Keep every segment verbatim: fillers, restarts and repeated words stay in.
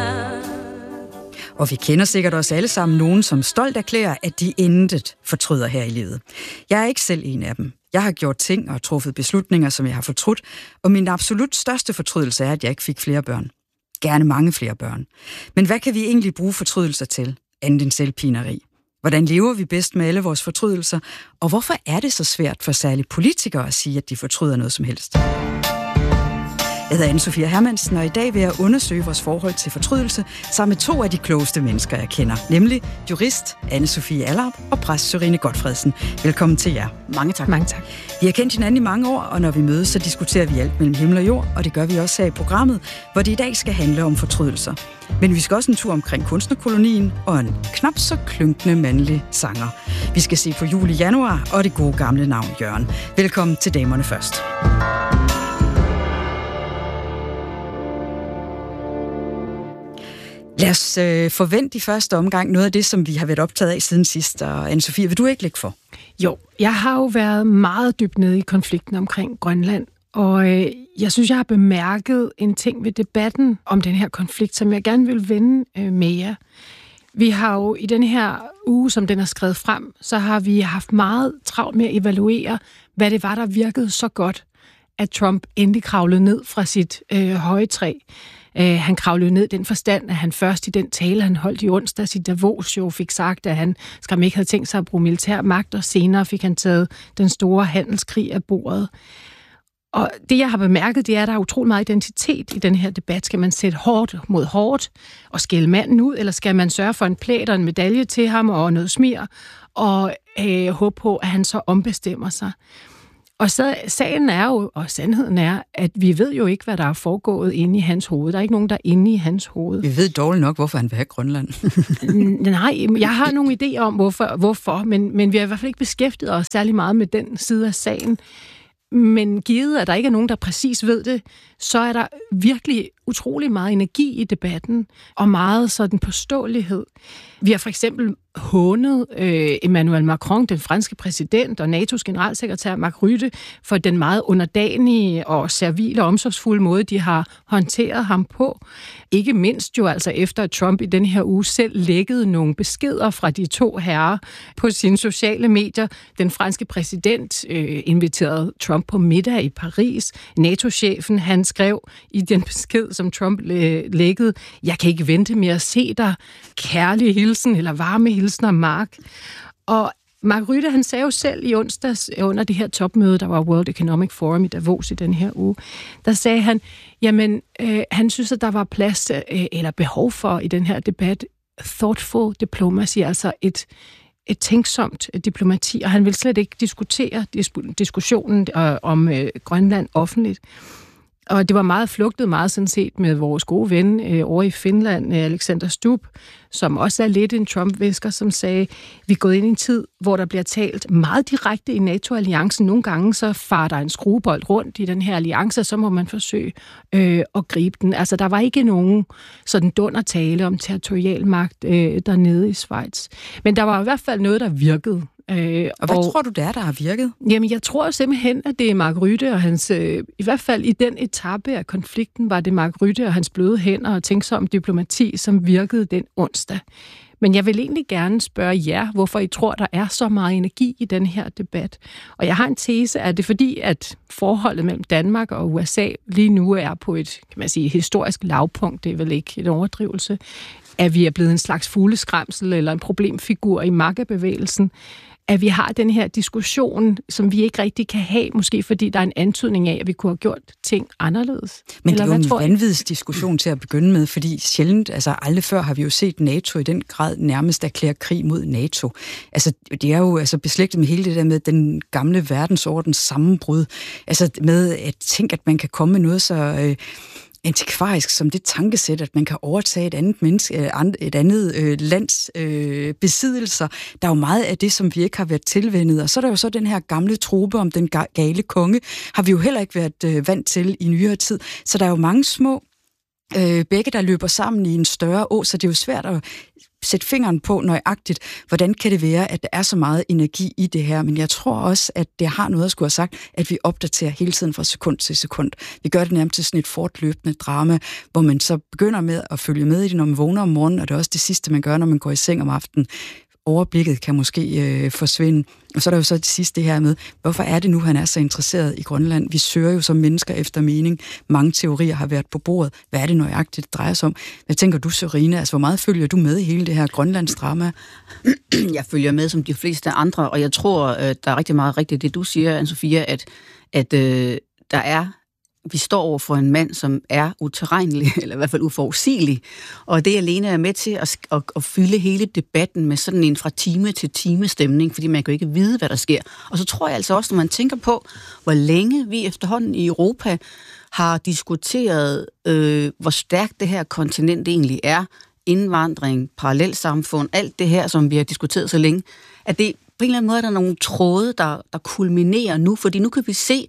Og vi kender sikkert også alle sammen nogen, som stolt erklærer, at de intet fortryder her i livet. Jeg er ikke selv en af dem. Jeg har gjort ting og truffet beslutninger, som jeg har fortrudt, og min absolut største fortrydelse er, at jeg ikke fik flere børn. Gerne mange flere børn. Men hvad kan vi egentlig bruge fortrydelser til, andet end selvpineri? Hvordan lever vi bedst med alle vores fortrydelser? Og hvorfor er det så svært for særligt politikere at sige, at de fortryder noget som helst? Jeg hedder Anne-Sophie Hermansen, og i dag vil jeg undersøge vores forhold til fortrydelse sammen med to af de klogeste mennesker, jeg kender, nemlig jurist Anne-Sophie Allerup og præst Sørine Gotfredsen. Velkommen til jer. Mange tak. Mange tak. Vi har kendt hinanden i mange år, og når vi mødes, så diskuterer vi alt mellem himmel og jord, og det gør vi også her i programmet, hvor det i dag skal handle om fortrydelser. Men vi skal også en tur omkring kunstnerkolonien og en knap så klynkende mandlig sanger. Vi skal se på jul i januar og det gode gamle navn Jørgen. Velkommen til Damerne Først. Lad os øh, forvente i første omgang noget af det, som vi har været optaget af siden sidst. Og Anne-Sophie, vil du ikke lægge for? Jo, jeg har jo været meget dybt nede i konflikten omkring Grønland, og øh, jeg synes, jeg har bemærket en ting ved debatten om den her konflikt, som jeg gerne vil vende øh, med jer. Vi har jo i den her uge, som den er skrevet frem, så har vi haft meget travlt med at evaluere, hvad det var, der virkede så godt, at Trump endelig kravlede ned fra sit øh, høje træ. Uh, han kravlede ned den forstand, at han først i den tale, han holdt i onsdags i Davos, jo fik sagt, at han skam ikke havde tænkt sig at bruge militær magt, og senere fik han taget den store handelskrig af bordet. Og det, jeg har bemærket, det er, at der er utrolig meget identitet i den her debat. Skal man sætte hårdt mod hårdt og skælde manden ud, eller skal man sørge for en plæt og en medalje til ham og noget smir, og uh, håbe på, at han så ombestemmer sig? Og så sagen er jo, og sandheden er, at vi ved jo ikke, hvad der er foregået inde i hans hoved. Der er ikke nogen, der er inde i hans hoved. Vi ved dårligt nok, hvorfor han vil have Grønland. Nej, jeg har nogle idéer om, hvorfor, hvorfor men, men vi har i hvert fald ikke beskæftiget os særlig meget med den side af sagen. Men givet, at der ikke er nogen, der præcis ved det, så er der virkelig utrolig meget energi i debatten, og meget sådan påståelighed. Vi har for eksempel hånet øh, Emmanuel Macron, den franske præsident, og N A T O's generalsekretær Mark Rutte, for den meget underdanige og servile og omsorgsfulde måde, de har håndteret ham på. Ikke mindst jo altså efter, at Trump i den her uge selv lækkede nogle beskeder fra de to herrer på sine sociale medier. Den franske præsident øh, inviterede Trump på middag i Paris. NATO-chefen, han skrev i den besked, som Trump øh, lækkede, jeg kan ikke vente med at se dig, kærlig hilsen eller varme hilsen af Mark. Og Mark Rutte, han sagde jo selv i onsdags under det her topmøde, der var World Economic Forum i Davos i den her uge, der sagde han, jamen, øh, han synes, at der var plads øh, eller behov for i den her debat thoughtful diplomacy, altså et et tænksomt diplomati, og han vil slet ikke diskutere dis- diskussionen øh, om øh, Grønland offentligt. Og det var meget flugtet meget sådan set med vores gode ven øh, over i Finland, øh, Alexander Stubb, som også er lidt en Trump-visker, som sagde, vi er gået ind i en tid, hvor der bliver talt meget direkte i NATO-alliancen. Nogle gange så farer der en skruebold rundt i den her alliance, og så må man forsøge øh, at gribe den. Altså, der var ikke nogen sådan dundertale om territorialmagt øh, dernede i Schweiz. Men der var i hvert fald noget, der virkede. Øh, og hvad og, tror du, det er, der har virket? Jamen, jeg tror simpelthen, at det er Mark Rutte og hans... Øh, I hvert fald i den etape af konflikten, var det Mark Rutte og hans bløde hænder og tænksom diplomati, som virkede den onsdag. Men jeg vil egentlig gerne spørge jer, hvorfor I tror, der er så meget energi i den her debat. Og jeg har en tese, at det er fordi, at forholdet mellem Danmark og U S A lige nu er på et, kan man sige, historisk lavpunkt. Det er vel ikke en overdrivelse. At vi er blevet en slags fugleskræmsel eller en problemfigur i magtbevægelsen. At vi har den her diskussion, som vi ikke rigtig kan have, måske fordi der er en antydning af, at vi kunne have gjort ting anderledes. Men det er jo en vanvittig diskussion til at begynde med, fordi sjældent, altså aldrig før har vi jo set NATO i den grad nærmest erklære krig mod NATO. Altså det er jo altså beslægtet med hele det der med den gamle verdensordens sammenbrud. Altså med at tænke, at man kan komme med noget så... Øh, antikvarisk som det tankesæt, at man kan overtage et andet, menneske, et andet øh, lands øh, besiddelser. Der er jo meget af det, som vi ikke har været tilvænnet. Og så er der jo så den her gamle trope om den gale konge, har vi jo heller ikke været øh, vant til i nyere tid. Så der er jo mange små øh, bække, der løber sammen i en større å, så det er jo svært at sætte fingeren på nøjagtigt, hvordan kan det være, at der er så meget energi i det her, men jeg tror også, at det har noget at skulle have sagt, at vi opdaterer hele tiden fra sekund til sekund. Vi gør det nærmest til sådan et fortløbende drama, hvor man så begynder med at følge med i det, når man vågner om morgenen, og det er også det sidste, man gør, når man går i seng om aftenen. Overblikket kan måske øh, forsvinde. Og så er der jo så det sidste her med, hvorfor er det nu, han er så interesseret i Grønland? Vi søger jo som mennesker efter mening. Mange teorier har været på bordet. Hvad er det nøjagtigt, det drejer sig om? Hvad tænker du, Sørine? Altså, hvor meget følger du med i hele det her Grønlands drama? Jeg følger med som de fleste andre, og jeg tror, der er rigtig meget rigtigt det, du siger, Anne-Sophia, at, at øh, der er vi står over for en mand, som er utilregnelig, eller i hvert fald uforudsigelig, og det alene er med til at, at, at fylde hele debatten med sådan en fra time til time stemning, fordi man kan jo ikke vide, hvad der sker. Og så tror jeg altså også, når man tænker på, hvor længe vi efterhånden i Europa har diskuteret, øh, hvor stærkt det her kontinent egentlig er, indvandring, parallelsamfund, alt det her, som vi har diskuteret så længe, at det på en eller anden måde er der nogle tråde, der, der kulminerer nu, fordi nu kan vi se,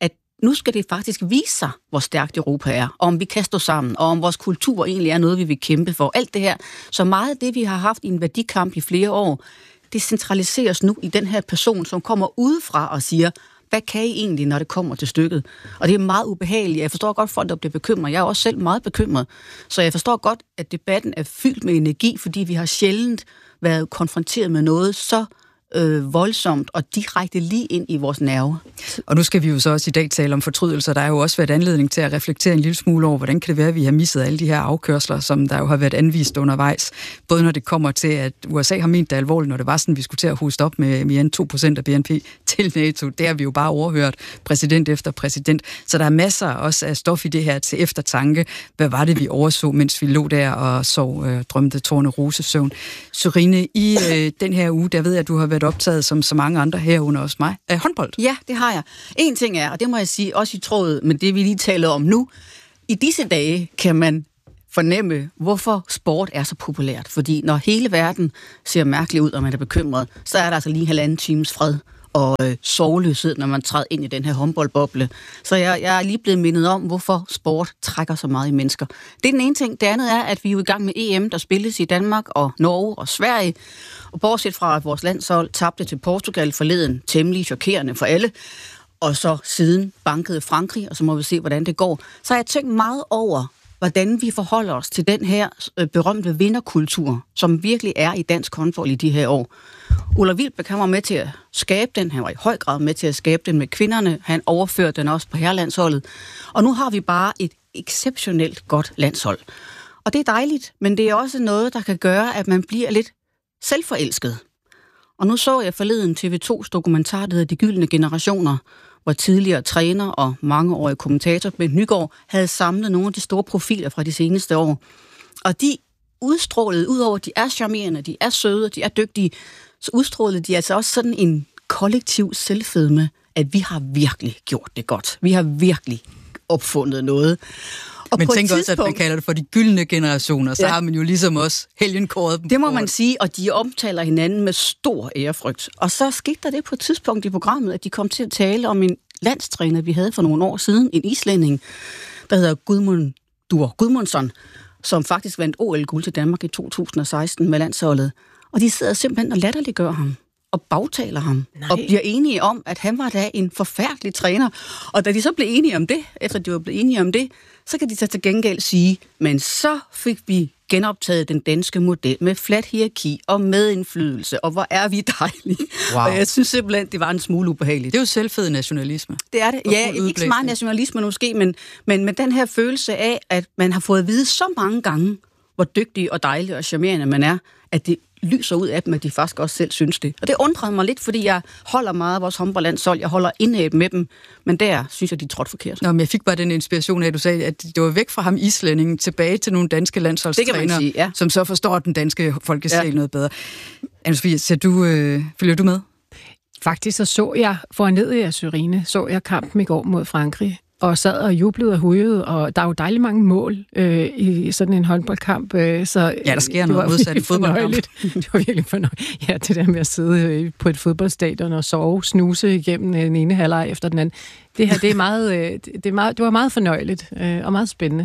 nu skal det faktisk vise sig, hvor stærkt Europa er, og om vi kan stå sammen, og om vores kultur egentlig er noget, vi vil kæmpe for. Alt det her. Så meget af det, vi har haft i en værdikamp i flere år, det centraliseres nu i den her person, som kommer udefra og siger, hvad kan I egentlig, når det kommer til stykket? Og det er meget ubehageligt. Jeg forstår godt folk, der bliver bekymret. Jeg er også selv meget bekymret. Så jeg forstår godt, at debatten er fyldt med energi, fordi vi har sjældent været konfronteret med noget så Øh, voldsomt og direkte lige ind i vores nerve. Og nu skal vi jo så også i dag tale om fortrydelser. Der har jo også været anledning til at reflektere en lille smule over, hvordan kan det være, at vi har misset alle de her afkørsler, som der jo har været anvist undervejs. Både når det kommer til, at U S A har ment det alvorligt, når det var sådan, at vi skulle til at hoste op med mere end to procent af B N P til NATO. Det har vi jo bare overhørt præsident efter præsident. Så der er masser også af stof i det her til eftertanke. Hvad var det, vi overså, mens vi lå der og sov, øh, drømte tårne rosesøvn? Sørine, i øh, den her uge, der ved jeg, at du har været optaget som så mange andre herunder også mig. Af håndbold? Ja, det har jeg. En ting er, og det må jeg sige, også i tråd med det, vi lige taler om nu. I disse dage kan man fornemme, hvorfor sport er så populært. Fordi når hele verden ser mærkelig ud, og man er bekymret, så er der altså lige halvanden times fred og øh, sorgløshed, når man træder ind i den her håndboldboble. Så jeg, jeg er lige blevet mindet om, hvorfor sport trækker så meget i mennesker. Det er den ene ting. Det andet er, at vi er jo i gang med E M, der spilles i Danmark og Norge og Sverige. Og bortset fra, at vores landshold tabte til Portugal forleden, temmelig chokerende for alle, og så siden bankede Frankrig, og så må vi se, hvordan det går. Så har jeg tænkt meget over, hvordan vi forholder os til den her øh, berømte vinderkultur, som virkelig er i dansk håndbold i de her år. Ulla Wilbæk, han var med til at skabe den. Han var i høj grad med til at skabe den med kvinderne. Han overførte den også på herrelandsholdet. Og nu har vi bare et exceptionelt godt landshold. Og det er dejligt, men det er også noget, der kan gøre, at man bliver lidt selvforelsket. Og nu så jeg forleden T V to's dokumentar, der hedder De Gyldne Generationer, hvor tidligere træner og mangeårige kommentator Bent Nygaard havde samlet nogle af de store profiler fra de seneste år. Og de udstrålede, udover at de er charmerende, de er søde, de er dygtige, så udstrålede de altså også sådan en kollektiv selvfedme, at vi har virkelig gjort det godt. Vi har virkelig opfundet noget. Og men tænk også, at man kalder det for de gyldne generationer, så ja. Har man jo ligesom også helgenkåret dem. Det må man sige, og de omtaler hinanden med stor ærefrygt. Og så skete der det på et tidspunkt i programmet, at de kom til at tale om en landstræner, vi havde for nogle år siden, en islænding, der hedder Gudmundur Gudmundsson, som faktisk vandt O L-guld til Danmark i to tusind og seksten med landsholdet. Og de sidder simpelthen og latterliggør ham og bagtaler ham, Nej. Og bliver enige om, at han var da en forfærdelig træner. Og da de så blev enige om det, efter de var blevet enige om det, så kan de så til gengæld sige, men så fik vi genoptaget den danske model med flat hierarki og medindflydelse, og hvor er vi dejlige. Wow. Og jeg synes simpelthen, det var en smule ubehageligt. Det er jo selvfed nationalisme. Det er det. Ja, ikke så meget nationalisme måske, men, men med den her følelse af, at man har fået at vide så mange gange, hvor dygtig og dejlig og charmerende man er, at det lyser ud af dem, at de faktisk også selv synes det. Og det undrede mig lidt, fordi jeg holder meget af vores håndboldlandshold. Jeg holder indad med dem, men der synes jeg, de trådte forkert. Nå, men jeg fik bare den inspiration af, at du sagde, at det var væk fra ham islændingen, tilbage til nogle danske landsholdstrænere, ja. Som så forstår den danske folkesjæl ja. Noget bedre. Anne-Sophie, ser du, øh, følger du med? Faktisk så så jeg, foranledet af Sørine, så jeg kampen i går mod Frankrig, og sad og jublede og hujede, og der er jo dejligt mange mål øh, i sådan en håndboldkamp. Øh, så ja, der sker noget modsat i fodboldkamp. Det var virkelig fornøjeligt. Ja, det der med at sidde på et fodboldstadion og sove, snuse igennem den ene halvleg efter den anden. Det her, det er meget, øh, det er meget, det var meget fornøjeligt øh, og meget spændende.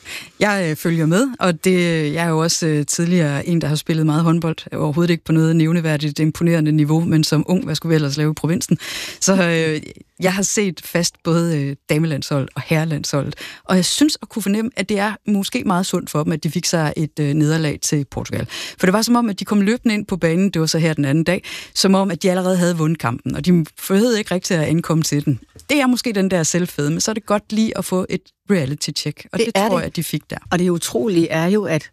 Jeg øh, følger med, og det, jeg er jo også øh, tidligere en, der har spillet meget håndbold. Overhovedet ikke på noget nævneværdigt imponerende niveau, men som ung, hvad skulle vi ellers lave i provinsen? Så øh, jeg har set fast både øh, damelandshold og herrelandsholdet, og jeg synes at kunne fornemme, at det er måske meget sundt for dem, at de fik sig et øh, nederlag til Portugal. For det var som om, at de kom løbende ind på banen, det var så her den anden dag, som om, at de allerede havde vundet kampen, og de behøvede ikke rigtig at ankomme til den. Det er måske den der selvfede, men så er det godt lige at få et reality-check, og det, det tror det. jeg, at de fik der. Og det utrolige er jo, at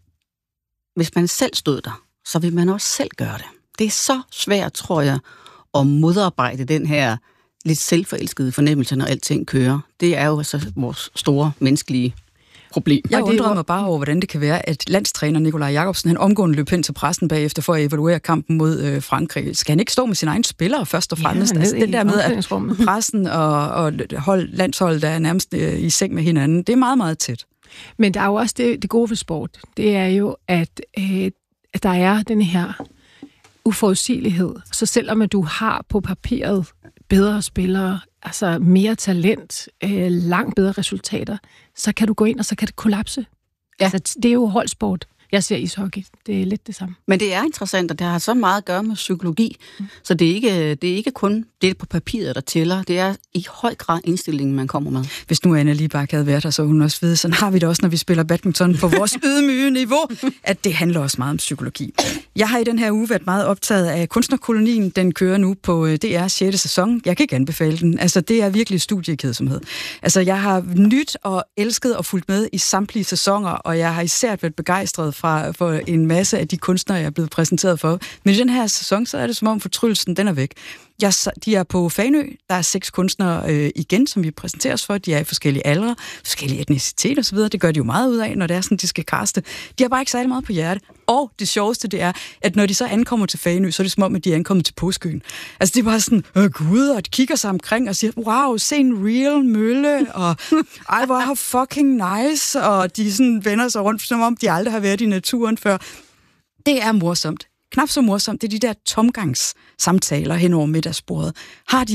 hvis man selv stod der, så vil man også selv gøre det. Det er så svært, tror jeg, at modarbejde den her lidt selvforelskede fornemmelse, når alting kører. Det er jo altså vores store menneskelige problem. Jeg undrer mig bare over, hvordan det kan være, at landstræner Nikolaj Jakobsen, han omgående løb hen til pressen bagefter for at evaluere kampen mod øh, Frankrig. Skal han ikke stå med sine egne spillere først og fremmest? Ja, altså, den der med, at pressen og, og hold, landsholdet der er nærmest øh, i seng med hinanden, det er meget, meget tæt. Men der er jo også det, det gode ved sport. Det er jo, at, øh, at der er den her uforudsigelighed. Så selvom at du har på papiret bedre spillere, altså mere talent, øh, langt bedre resultater, så kan du gå ind, og så kan det kollapse. Ja. Altså, det er jo holdsport. Jeg ser ishockey. Det er lidt det samme. Men det er interessant, og det har så meget at gøre med psykologi. Mm. Så det er, ikke, det er ikke kun det på papiret, der tæller. Det er i høj grad indstillingen, man kommer med. Hvis nu Anna Libak havde været der, så hun også ved, sådan har vi det også, når vi spiller badminton på vores ydmyge niveau, at det handler også meget om psykologi. Jeg har i den her uge været meget optaget af Kunstnerkolonien. Den kører nu på D R's sjette sæson. Jeg kan ikke anbefale den. Altså, det er virkelig studiekedsomhed. Altså, jeg har nyt og elsket og fulgt med i samtlige sæsoner, og jeg har især været begejstret fra, for en masse af de kunstnere, jeg er blevet præsenteret for. Men i den her sæson, så er det som om fortryllelsen, den er væk. Jeg, de er på Fanø. Der er seks kunstnere øh, igen, som vi præsenteres for. De er i forskellige aldre, forskellige etnicitet og så videre. Det gør de jo meget ud af, når det er sådan, de skal kaste. De har bare ikke særlig meget på hjerte. Og det sjoveste, det er, at når de så ankommer til Fanø, så er det som om, at de er ankommet til påskyen. Altså, det er bare sådan, åh gud, og de kigger sig omkring og siger, wow, se en real mølle, og ej, hvor er fucking nice, og de sådan vender sig rundt, som om de aldrig har været i naturen før. Det er morsomt. Knap så morsomt, det er de der tomgangssamtaler hen over middagsbordet. Har de